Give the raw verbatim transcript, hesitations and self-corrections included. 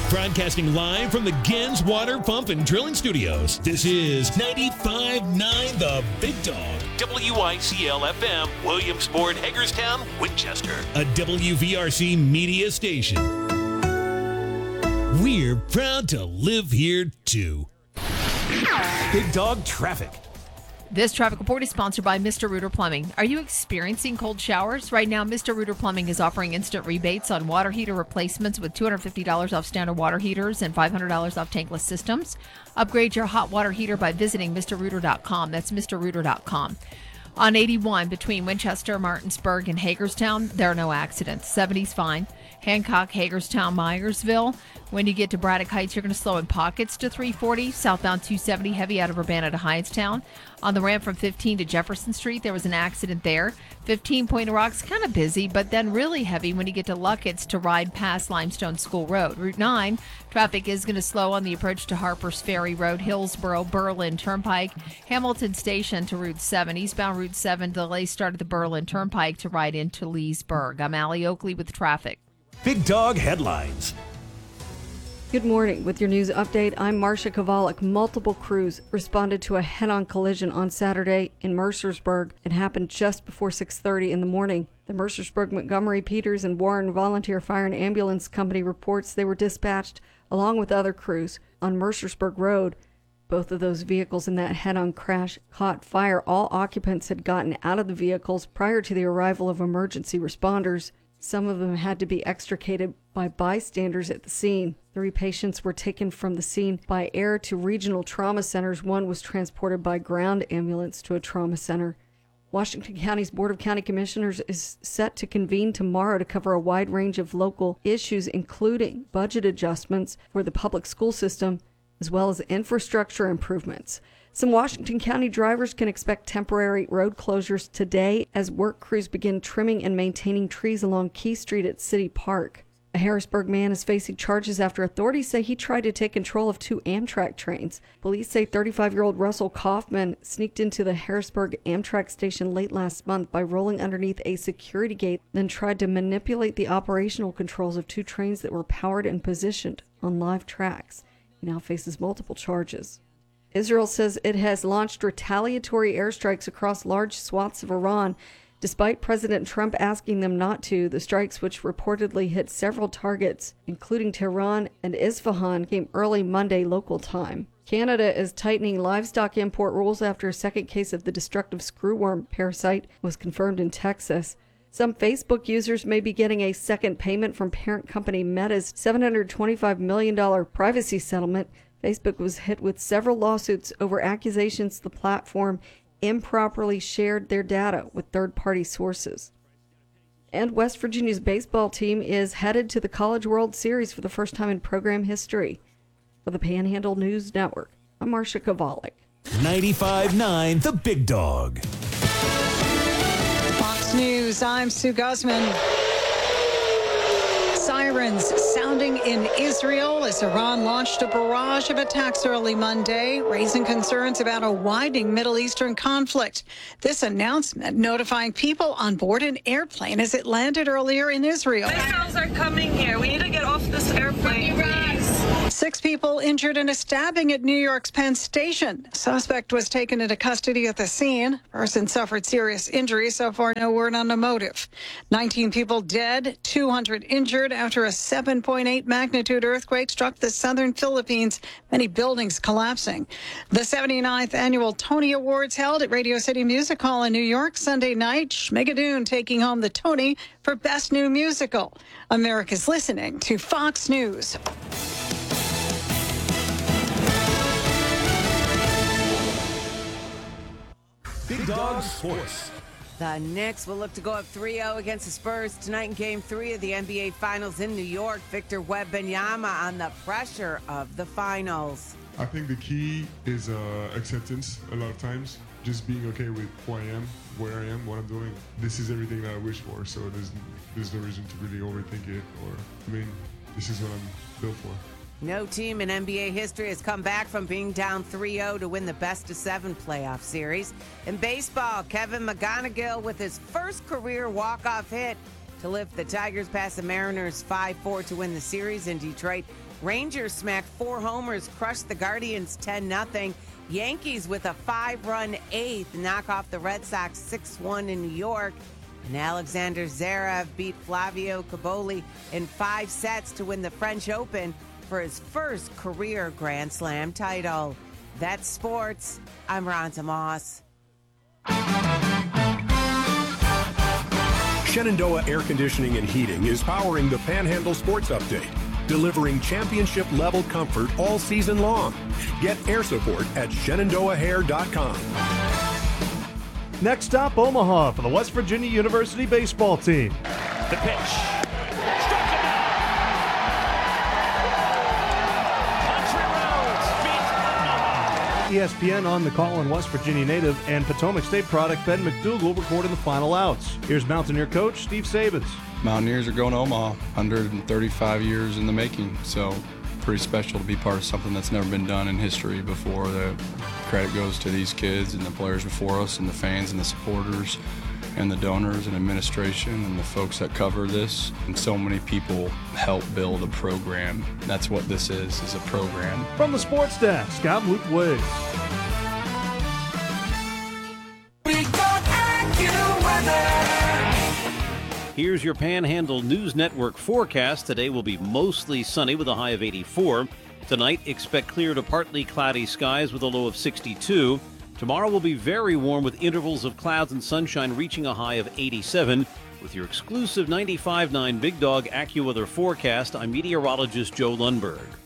Broadcasting live from the Gens Water Pump and Drilling Studios, this is ninety-five point nine The Big Dog. W I C L F M, Williamsport, Hagerstown, Winchester. A W V R C media station. We're proud to live here, too. Big Dog Traffic. This traffic report is sponsored by Mister Rooter Plumbing. Are you experiencing cold showers? Right now, Mister Rooter Plumbing is offering instant rebates on water heater replacements with two hundred fifty dollars off standard water heaters and five hundred dollars off tankless systems. Upgrade your hot water heater by visiting Mr Rooter dot com. That's Mr Rooter dot com. On eighty-one, between Winchester, Martinsburg, and Hagerstown, there are no accidents. seventy's fine. Hancock, Hagerstown, Myersville. When you get to Braddock Heights, you're going to slow in pockets to three forty. Southbound two seventy, heavy out of Urbana to Hyattstown. On the ramp from fifteen to Jefferson Street, there was an accident there. fifteen Point Rocks, kind of busy, but then really heavy when you get to Luckett's to ride past Limestone School Road. Route nine, traffic is going to slow on the approach to Harpers Ferry Road, Hillsboro, Berlin Turnpike, Hamilton Station to Route seven. Eastbound Route seven, delays start at the Berlin Turnpike to ride into Leesburg. I'm Allie Oakley with traffic. Big Dog Headlines. Good morning. With your news update, I'm Marcia Kovalik. Multiple crews responded to a head-on collision on Saturday in Mercersburg. It happened just before six thirty in the morning. The Mercersburg, Montgomery, Peters, and Warren Volunteer Fire and Ambulance Company reports they were dispatched along with other crews on Mercersburg Road. Both of those vehicles in that head-on crash caught fire. All occupants had gotten out of the vehicles prior to the arrival of emergency responders. Some of them had to be extricated by bystanders at the scene. Three patients were taken from the scene by air to regional trauma centers. One was transported by ground ambulance to a trauma center. Washington County's Board of County Commissioners is set to convene tomorrow to cover a wide range of local issues, including budget adjustments for the public school system, as well as infrastructure improvements. Some Washington County drivers can expect temporary road closures today as work crews begin trimming and maintaining trees along Key Street at City Park. A Harrisburg man is facing charges after authorities say he tried to take control of two Amtrak trains. Police say thirty-five-year-old Russell Kaufman sneaked into the Harrisburg Amtrak station late last month by rolling underneath a security gate, then tried to manipulate the operational controls of two trains that were powered and positioned on live tracks. He now faces multiple charges. Israel says it has launched retaliatory airstrikes across large swaths of Iran, despite President Trump asking them not to. The strikes, which reportedly hit several targets, including Tehran and Isfahan, came early Monday local time. Canada is tightening livestock import rules after a second case of the destructive screwworm parasite was confirmed in Texas. Some Facebook users may be getting a second payment from parent company Meta's seven hundred twenty-five million dollars privacy settlement. Facebook was hit with several lawsuits over accusations the platform improperly shared their data with third-party sources. And West Virginia's baseball team is headed to the College World Series for the first time in program history. For the Panhandle News Network, I'm Marcia Kovalik. ninety-five point nine The Big Dog. Fox News, I'm Sue Guzman. Sirens sounding in Israel as Iran launched a barrage of attacks early Monday, raising concerns about a widening Middle Eastern conflict. This announcement notifying people on board an airplane as it landed earlier in Israel. Missiles are coming here. We need to get off this airplane, please. Six people injured in a stabbing at New York's Penn Station. Suspect was taken into custody at the scene. Person suffered serious injuries. So far, no word on the motive. nineteen people dead, two hundred injured after a seven point eight magnitude earthquake struck the southern Philippines, many buildings collapsing. The seventy-ninth annual Tony Awards held at Radio City Music Hall in New York Sunday night. Schmigadoon taking home the Tony for Best New Musical. America's listening to Fox News. Big Dog Sports. The Knicks will look to go up three oh against the Spurs tonight in Game three of the N B A Finals in New York. Victor Wembanyama on the pressure of the finals. I think the key is uh, acceptance a lot of times. Just being okay with who I am, where I am, what I'm doing. This is everything that I wish for, so there's, there's no reason to really overthink it. Or, I mean, this is what I'm built for. No team in N B A history has come back from being down three oh to win the best-of-seven playoff series. In baseball, Kevin McGonigal with his first career walk-off hit to lift the Tigers past the Mariners five four to win the series in Detroit. Rangers smacked four homers, crushed the Guardians ten nothing. Yankees with a five-run eighth knock off the Red Sox six one in New York. And Alexander Zverev beat Flavio Caboli in five sets to win the French Open for his first career Grand Slam title. That's sports. I'm Rhonda Moss. Shenandoah Air Conditioning and Heating is powering the Panhandle Sports Update, delivering championship-level comfort all season long. Get air support at Shenandoah Hair dot com. Next stop, Omaha for the West Virginia University baseball team. The pitch. Struck him out. Country Roads beat Omaha. E S P N on the call on West Virginia native and Potomac State product Ben McDougal recording the final outs. Here's Mountaineer coach Steve Sabins. Mountaineers are going to Omaha, one hundred thirty-five years in the making, so pretty special to be part of something that's never been done in history before. The credit goes to these kids and the players before us and the fans and the supporters and the donors and administration and the folks that cover this. And so many people help build a program. That's what this is, is a program. From the sports desk, I'm Luke Wiggs. Here's your Panhandle News Network forecast. Today will be mostly sunny with a high of eighty-four. Tonight, expect clear to partly cloudy skies with a low of sixty-two. Tomorrow will be very warm with intervals of clouds and sunshine reaching a high of eighty-seven. With your exclusive ninety-five point nine Big Dog AccuWeather forecast, I'm meteorologist Joe Lundberg.